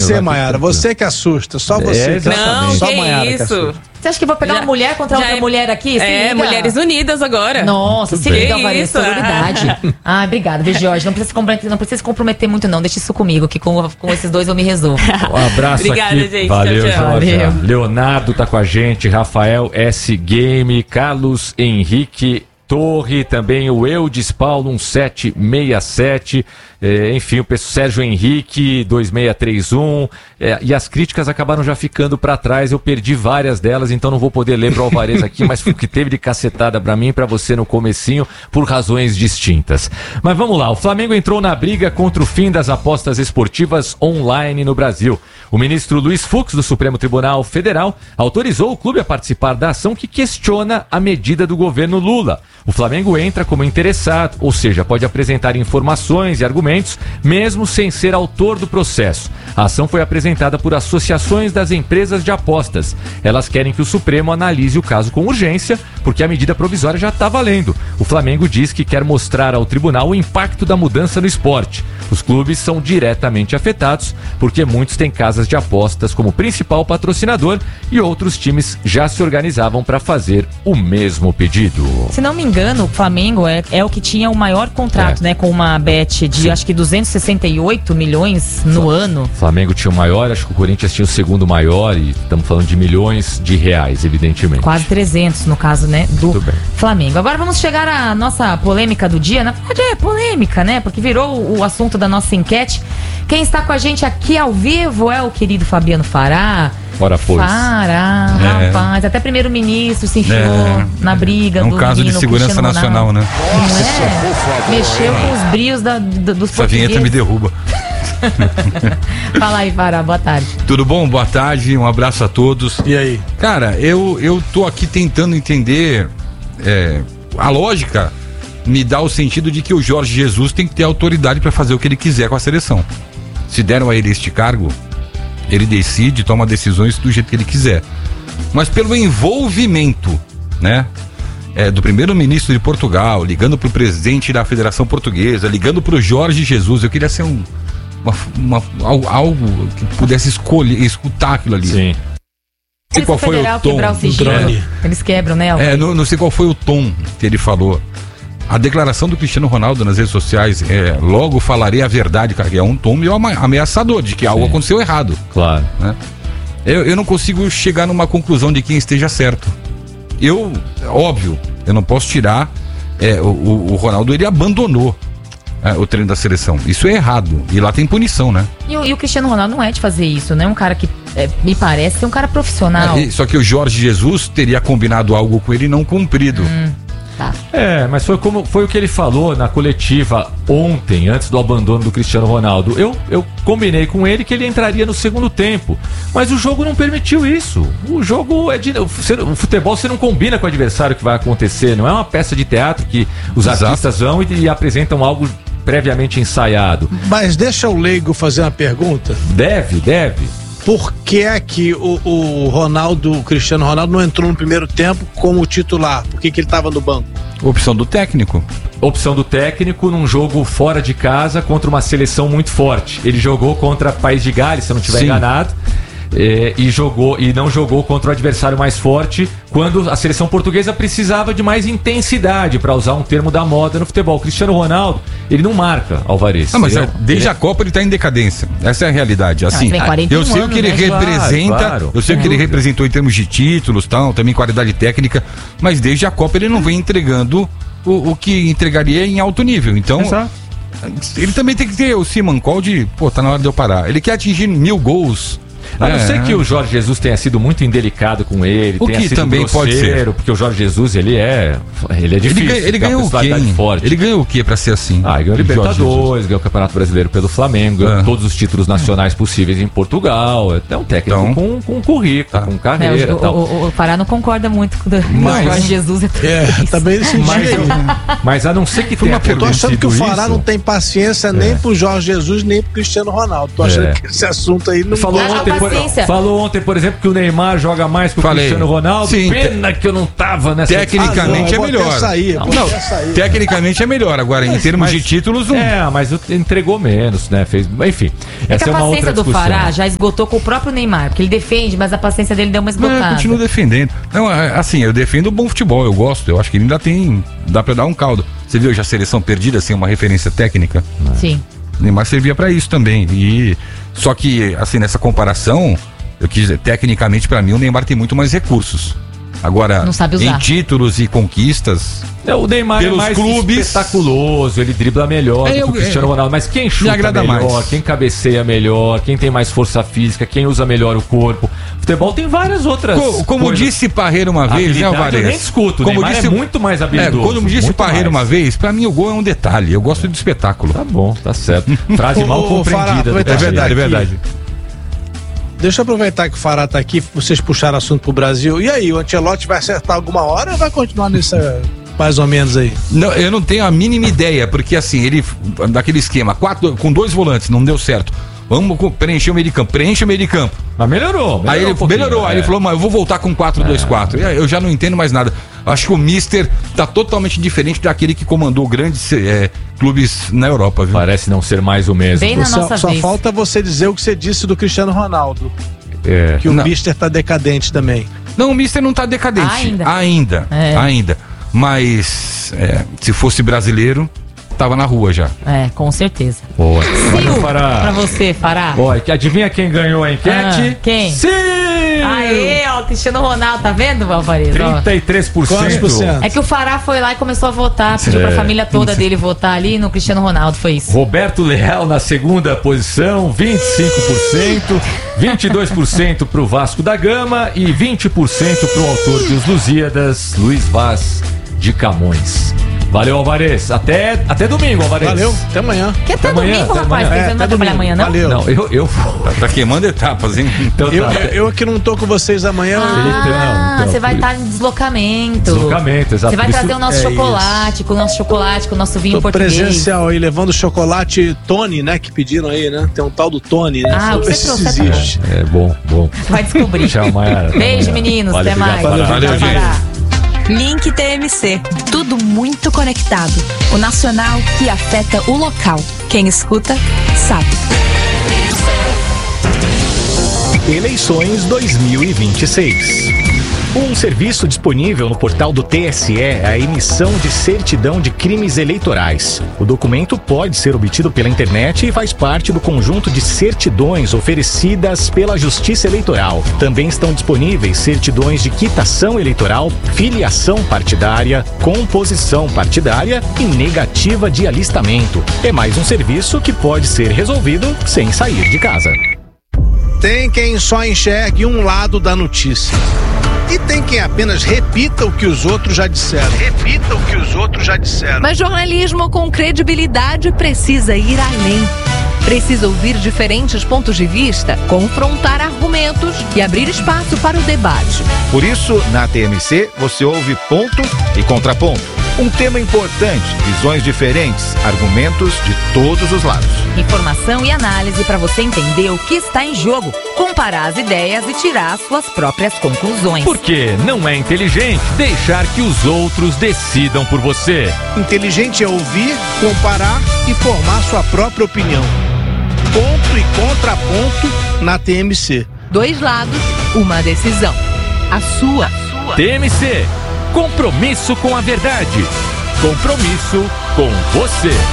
você, Maiara, você que assusta, só você. Não, só que Maiara isso. que assusta. Você acha que vou pegar uma mulher contra outra mulher aqui? Mulheres Unidas agora. Nossa, se liga, Alvarez, sororidade. Ah, obrigada, Jorge. Não precisa se comprometer muito, não. Deixa isso comigo, que com esses dois eu me resolvo. Um abraço. Obrigada, aqui. gente. Valeu, tchau, tchau. Jorge. Leonardo tá com a gente, Rafael S. Game, Carlos Henrique Torre, também o Eudes Paulo 1767, enfim, o Sérgio Henrique 2631, e as críticas acabaram já ficando para trás, eu perdi várias delas, então não vou poder ler pro Alvarez aqui, mas foi o que teve de cacetada para mim e para você no comecinho, por razões distintas. Mas vamos lá, o Flamengo entrou na briga contra o fim das apostas esportivas online no Brasil. O ministro Luiz Fux, do Supremo Tribunal Federal, autorizou o clube a participar da ação que questiona a medida do governo Lula. O Flamengo entra como interessado, ou seja, pode apresentar informações e argumentos, mesmo sem ser autor do processo. A ação foi apresentada por associações das empresas de apostas. Elas querem que o Supremo analise o caso com urgência, porque a medida provisória já está valendo. O Flamengo diz que quer mostrar ao tribunal o impacto da mudança no esporte. Os clubes são diretamente afetados, porque muitos têm casas de apostas como principal patrocinador e outros times já se organizavam para fazer o mesmo pedido. Se não me engano, o Flamengo é o que tinha o maior contrato, né? Com uma bet de acho que 268 milhões no ano. O Flamengo tinha o maior, acho que o Corinthians tinha o segundo maior, e estamos falando de milhões de reais, evidentemente. Quase 300 no caso, né? Do Flamengo. Agora vamos chegar à nossa polêmica do dia. Na verdade é polêmica, né? Porque virou o assunto da nossa enquete. Quem está com a gente aqui ao vivo é o querido Fabiano Fará. Ora, pois. Fará, rapaz, até primeiro-ministro se enfiou na briga. É um caso de segurança nacional, né? Nossa, mexeu com os brios dos Essa vinheta me derruba. Fala aí, Fará, boa tarde. Tudo bom? Boa tarde, um abraço a todos. E aí? Cara, eu tô aqui tentando entender a lógica. Me dá o sentido de que o Jorge Jesus tem que ter autoridade para fazer o que ele quiser com a seleção. Se deram a ele este cargo, ele decide, toma decisões do jeito que ele quiser. Mas pelo envolvimento, né? Do primeiro-ministro de Portugal, ligando pro presidente da Federação Portuguesa, ligando pro Jorge Jesus, eu queria ser algo que pudesse escutar aquilo ali. Sim. Não sei qual foi o tom. Eles quebram, né? Não sei qual foi o tom que ele falou. A declaração do Cristiano Ronaldo nas redes sociais logo falarei a verdade, cara, que é um tom meio ameaçador de que algo aconteceu errado. Claro. Né? Eu não consigo chegar numa conclusão de quem esteja certo. Óbvio, eu não posso tirar. O Ronaldo, ele abandonou o treino da seleção. Isso é errado. E lá tem punição, né? E o Cristiano Ronaldo não é de fazer isso, né? Um cara que me parece ser um cara profissional. Só que o Jorge Jesus teria combinado algo com ele e não cumprido. Tá. Mas foi o que ele falou na coletiva ontem, antes do abandono do Cristiano Ronaldo. Eu combinei com ele que ele entraria no segundo tempo, mas o jogo não permitiu isso. O jogo o futebol, você não combina com o adversário que vai acontecer, não é uma peça de teatro que os artistas vão e apresentam algo previamente ensaiado. Mas deixa o leigo fazer uma pergunta. Deve. Por que é que o Cristiano Ronaldo não entrou no primeiro tempo como titular? Por que ele estava no banco? Opção do técnico. Opção do técnico num jogo fora de casa contra uma seleção muito forte. Ele jogou contra País de Gales, se eu não estiver enganado. E não jogou contra o adversário mais forte quando a seleção portuguesa precisava de mais intensidade, para usar um termo da moda no futebol. O Cristiano Ronaldo, ele não marca, Alvarez. Mas desde a Copa ele tá em decadência. Essa é a realidade. Assim, eu sei o que ele representa, claro. Eu sei o que ele representou em termos de títulos, tal, também qualidade técnica, mas desde a Copa ele não vem entregando o que entregaria em alto nível. Então, ele também tem que ter o Simancol de, tá na hora de eu parar. Ele quer atingir 1000 gols. A não ser que o Jorge Jesus tenha sido muito indelicado com ele, tenha sido também pode ser, porque o Jorge Jesus, ele é difícil. Ele ganhou o quê? Ele ganhou o quê pra ser assim? Ganhou o Libertadores, ganhou o Campeonato Brasileiro pelo Flamengo, ganhou todos os títulos nacionais possíveis em Portugal. É um técnico com currículo, com carreira. O Pará não concorda muito com o Jorge Jesus. Também mas a não ser que tenha acontecido. Eu tô achando que o Fará não tem paciência nem pro Jorge Jesus, nem pro Cristiano Ronaldo. Tô achando que esse assunto aí não falou ontem paciência. Falou ontem, por exemplo, que o Neymar joga mais que o Cristiano Ronaldo. Sim. Pena que eu não tava nessa... Tecnicamente é melhor. Tecnicamente é melhor. Agora, em termos de títulos, não. Mas entregou menos, né? Enfim, É que a uma outra paciência do discussão. Fará já esgotou com o próprio Neymar, porque ele defende, mas a paciência dele deu uma esgotada. Não, eu continuo defendendo. Não, assim, eu defendo o bom futebol, eu gosto. Eu acho que ele ainda tem. Dá pra dar um caldo. Você viu já a seleção perdida sem uma referência técnica? Sim. O Neymar servia pra isso também. Só que, assim, nessa comparação, eu quis dizer, tecnicamente, pra mim, o Neymar tem muito mais recursos. Agora, não sabe usar. Em títulos e conquistas. O Neymar pelos é mais clubes, espetaculoso, ele dribla melhor do que o Cristiano Ronaldo. Mas quem chuta agrada melhor, mais. quem cabeceia melhor, quem tem mais força física, quem usa melhor o corpo. Futebol tem várias outras. Como coisas. Disse Parreira uma vez, né, Alvarez? Eu nem discuto, como Neymar disse, é muito mais habilidoso. Como disse Parreira uma vez, pra mim o gol é um detalhe. Eu gosto de espetáculo. Tá bom, tá certo. Frase mal compreendida. Fará, É verdade. Deixa eu aproveitar que o Fará tá aqui, vocês puxaram assunto pro Brasil. E aí, o Ancelotti vai acertar alguma hora ou vai continuar nessa mais ou menos aí? Não, eu não tenho a mínima ideia, porque assim, ele, daquele esquema, com 2 volantes, não deu certo. Vamos preencher o meio de campo. Preenche o meio de campo. Mas melhorou. Aí ele melhorou. Aí ele falou, mas eu vou voltar com 4-2-4. Eu já não entendo mais nada. Acho que o Mister tá totalmente diferente daquele que comandou grandes clubes na Europa, viu? Parece não ser mais o mesmo. Bem na nossa Só vez. falta você dizer o que você disse do Cristiano Ronaldo. Que o Não. Mister tá decadente também. Não, o Mister não tá decadente. Ainda. Ainda. Mas se fosse brasileiro, tava na rua já. Com certeza. Boa. Sil, Fará. pra você, Fará. Olha, adivinha quem ganhou a enquete? Quem? Sim! Aê, ó, o Cristiano Ronaldo, tá vendo, Alvarez? 33%. Quantos por cento? É que o Fará foi lá e começou a votar, pediu pra família toda dele votar ali no Cristiano Ronaldo, foi isso. Roberto Leal na segunda posição, 25%, 22% pro Vasco da Gama e 20% pro autor de Os Lusíadas, Luiz Vaz de Camões. Valeu, Alvarez. Até domingo, Alvarez. Valeu, até amanhã. Que até amanhã, domingo, até rapaz, amanhã. você não vai trabalhar amanhã, não? Valeu. Não, eu Tá queimando etapas, hein? Então, Eu que não tô com vocês amanhã. Ah, Então, você vai por estar em deslocamento. Deslocamento, exato. Você vai Por isso- trazer o nosso chocolate, com o nosso vinho Tô português. presencial aí, levando chocolate Tony, né? Que pediram aí, né? Tem um tal do Tony, né? Ah, o que Vamos ver você se trouxe? existe. É bom. Vai descobrir. Tchau, Mayara. Beijo, meninos. Valeu, até mais. obrigado, Valeu, Tchau, gente. Fará. Link TMC. Tudo muito conectado. O nacional que afeta o local. Quem escuta, sabe. Eleições 2026. Um serviço disponível no portal do TSE é a emissão de certidão de crimes eleitorais. O documento pode ser obtido pela internet e faz parte do conjunto de certidões oferecidas pela Justiça Eleitoral. Também estão disponíveis certidões de quitação eleitoral, filiação partidária, composição partidária e negativa de alistamento. É mais um serviço que pode ser resolvido sem sair de casa. Tem quem só enxergue um lado da notícia. E tem quem apenas repita o que os outros já disseram. Mas jornalismo com credibilidade precisa ir além. Precisa ouvir diferentes pontos de vista, confrontar argumentos e abrir espaço para o debate. Por isso, na TMC, você ouve ponto e contraponto. Um tema importante, visões diferentes, argumentos de todos os lados. Informação e análise para você entender o que está em jogo, comparar as ideias e tirar as suas próprias conclusões. Porque não é inteligente deixar que os outros decidam por você. Inteligente é ouvir, comparar e formar sua própria opinião. Ponto e contraponto na TMC. 2 lados, uma decisão. A sua. TMC, compromisso com a verdade. Compromisso com você.